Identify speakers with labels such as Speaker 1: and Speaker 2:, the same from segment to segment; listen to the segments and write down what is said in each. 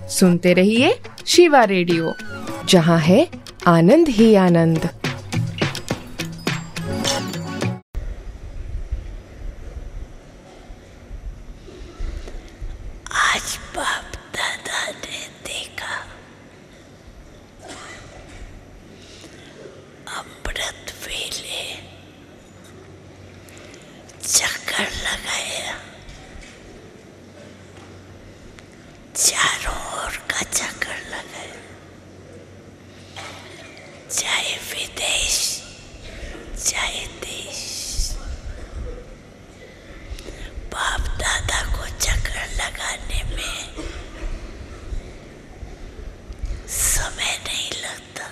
Speaker 1: सुनते रहिए शिवा रेडियो, जहाँ है आनंद ही आनंद।
Speaker 2: आज बाप दादा ने देखा अमृत वेले चक्कर लगाया, चारों ओर का चक्कर लगाया, चाहे विदेश चाहे देश। बाप दादा को चक्कर लगाने में समय नहीं लगता,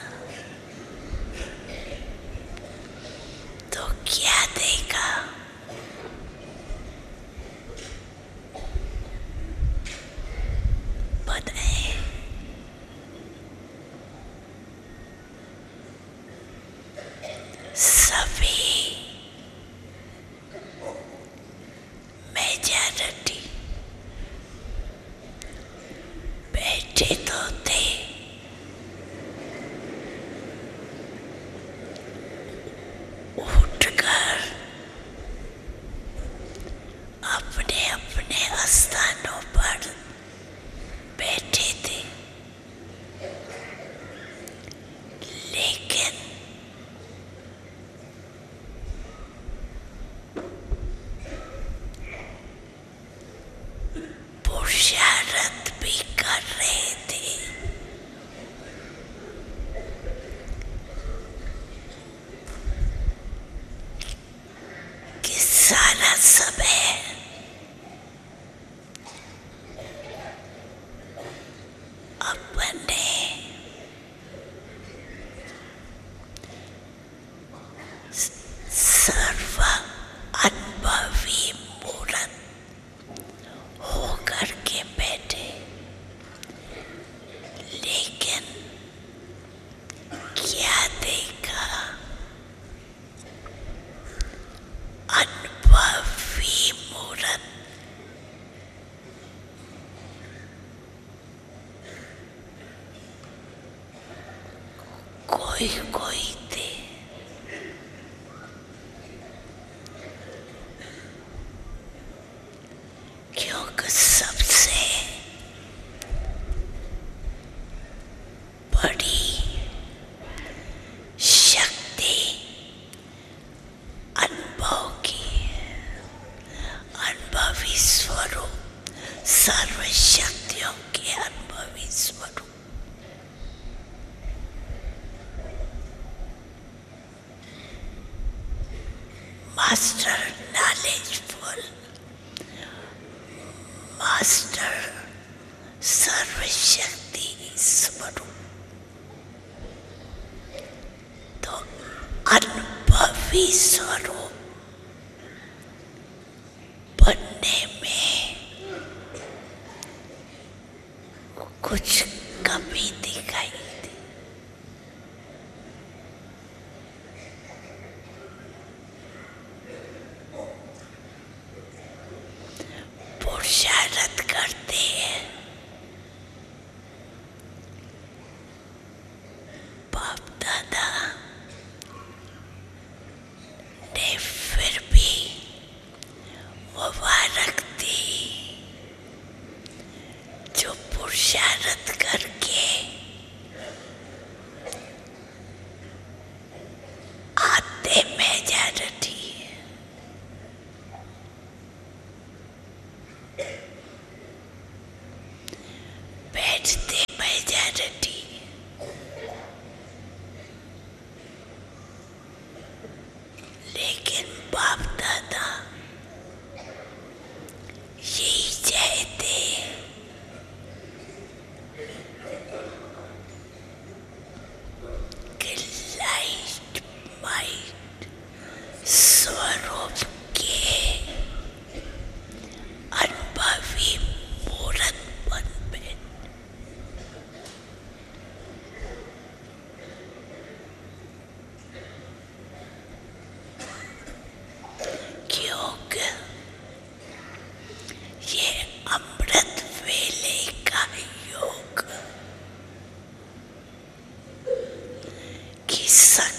Speaker 2: तो क्या देखा? बताएं। सभी मेजॉरिटी बैठे तो थे, उठकर अपने अपने स्थानों पर बैठे थे, लेकिन पुरुषार्थ भी कर रहे थे। कि सारा समय अपने सर्व अनुभवी मूर्त होकर के बैठे, लेकिन क्या देखा? अनुभवी मूर्त कोई कोई थे, क्योंकि सबसे बड़ी शक्ति अनुभव की, अनुभवी स्वरूप, सर्व शक्तियों के अनुभवी स्वरूप। मास्टर नॉलेजफुल, मास्टर सर्वशक्ति स्वरूप। तो अनुभवी स्वरूप बनने में कुछ कमी दिखाई दी। पुरुषार्थ करते हैं, बाप दादा ने फिर भी मुबारक दी, जो पुरुषार्थ करके आते मेजॉरिटी, बैठते मेजॉरिटी, लेकिन बाप दादा यही चाहते कि